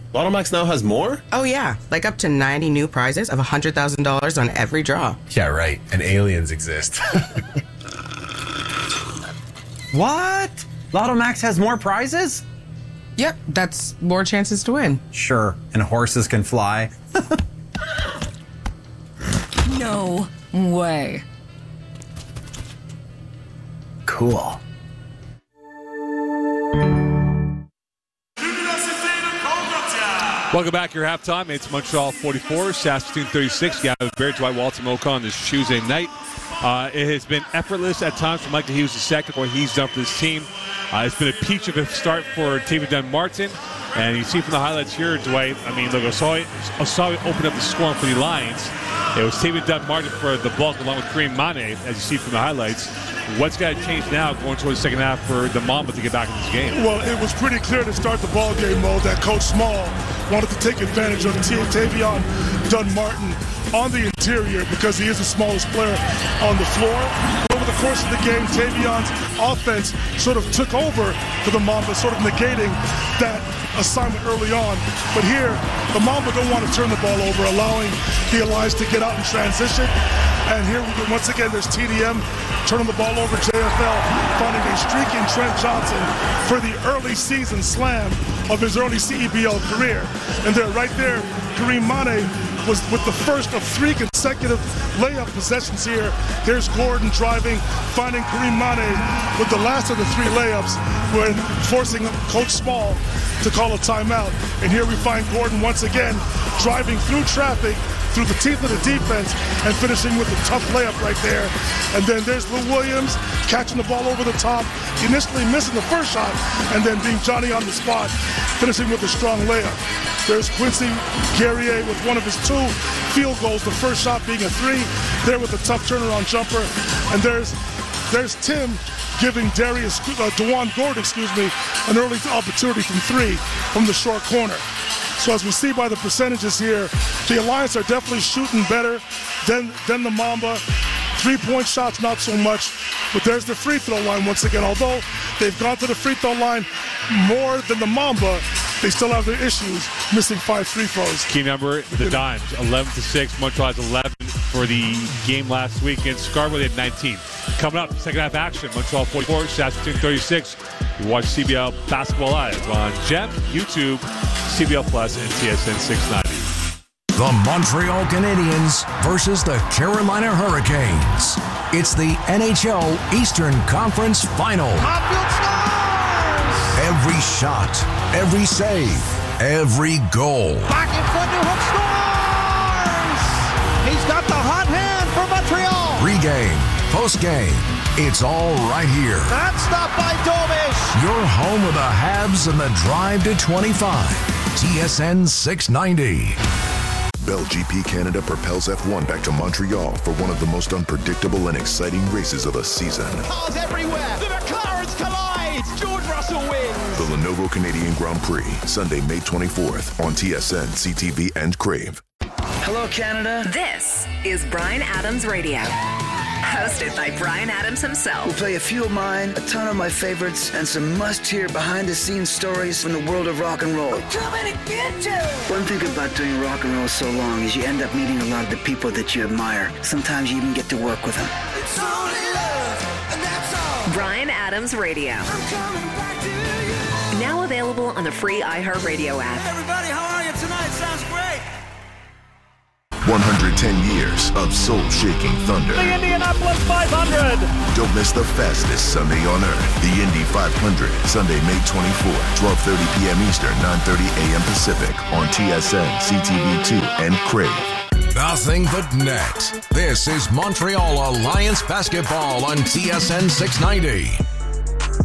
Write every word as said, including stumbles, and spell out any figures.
Lottomax now has more? Oh, yeah. Like up to ninety new prizes of one hundred thousand dollars on every draw. Yeah, right. And aliens exist. What? Lottomax has more prizes? Yep, that's more chances to win. Sure, and horses can fly. No way. Cool. Welcome back. Your halftime. It's Montreal forty-four, Saskatoon thirty-six. Gavin Barrett, Dwight Walton Mocha on this Tuesday night. Uh, it has been effortless at times for Michael Hughes the second, what he's done for this team. Uh, it's been a peach of a start for David Dunn-Martin. And you see from the highlights here, Dwight, I mean, look, Osawi, Osawi opened up the scoring for the Lions. It was David Dunn-Martin for the bulk along with Kareem Mane, as you see from the highlights. What's got to change now going towards the second half for the Mamba to get back in this game? Well, it was pretty clear to start the ball game, Mo, that Coach Small wanted to take advantage of Tavion Dunn-Martin on the interior because he is the smallest player on the floor. Over the course of the game, Tavion's offense sort of took over for the Mamba, sort of negating that assignment early on. But here, the Mamba don't want to turn the ball over, allowing the Alliance to get out in transition. And here, we get, once again, there's T D M turning the ball over. J F L finding a streaking Trent Johnson for the early season slam of his early C E B L career. And there, right there, Kareem Mane was with the first of three consecutive layup possessions here. There's Gordon driving, finding Kareem Mane with the last of the three layups, when forcing Coach Small to call a timeout. And here we find Gordon once again driving through traffic, through the teeth of the defense, and finishing with a tough layup right there. And then there's Lou Williams catching the ball over the top, initially missing the first shot, and then being Johnny on the spot, finishing with a strong layup. There's Quincy Guerrier with one of his two field goals, the first shot being a three, there with a tough turnaround jumper. And there's there's Tim giving Darius, uh, DeJuan Gordon, excuse me, an early opportunity from three from the short corner. So as we see by the percentages here, the Alliance are definitely shooting better than, than the Mamba. Three-point shots, not so much. But there's the free throw line once again. Although they've gone to the free throw line more than the Mamba, they still have their issues, missing five free throws. Key number, the Dimes, eleven to six. Montreal has eleven for the game last week against Scarborough. They had nineteen. Coming up, second half action. Montreal forty-four, Saskatoon thirty-six. You watch C B L Basketball Live on Gem, YouTube, C B L Plus, and T S N six ninety. The Montreal Canadiens versus the Carolina Hurricanes. It's the N H L Eastern Conference Final. Every shot, every save, every goal. Back in front, Newhook scores! He's got the hot hand for Montreal. Pre-game, post-game, it's all right here. That's stopped by Dovish. Your home of the Habs and the drive to twenty-five. T S N six ninety. Bell G P Canada propels F one back to Montreal for one of the most unpredictable and exciting races of the season. Cars everywhere. The McLarens collide. George Russell wins. The Lenovo Canadian Grand Prix, Sunday, May twenty-fourth on T S N, C T V, and Crave. Hello, Canada. This is Bryan Adams Radio. Hosted by Bryan Adams himself. We'll play a few of mine, a ton of my favorites, and some must-hear behind-the-scenes stories from the world of rock and roll. We're coming to get you! One thing about doing rock and roll so long is you end up meeting a lot of the people that you admire. Sometimes you even get to work with them. It's only love, and that's all. Bryan Adams Radio. I'm coming back to you. Now available on the free iHeartRadio app. Hey everybody, how are you tonight? Sounds great. one hundred ten years of soul-shaking thunder. The Indianapolis five hundred. Don't miss the fastest Sunday on Earth. The Indy five hundred, Sunday, May twenty-fourth, twelve thirty p.m. Eastern, nine thirty a.m. Pacific on T S N, C T V two, and Crave. Nothing but net. This is Montreal Alliance Basketball on T S N six ninety.